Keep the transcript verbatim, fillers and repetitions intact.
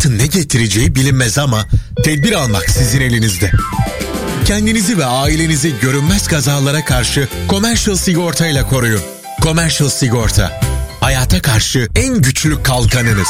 hayatın ne getireceği bilinmez ama tedbir almak sizin elinizde. Kendinizi ve ailenizi görünmez kazalara karşı Commercial Sigorta ile koruyun. Commercial Sigorta, hayata karşı en güçlü kalkanınız.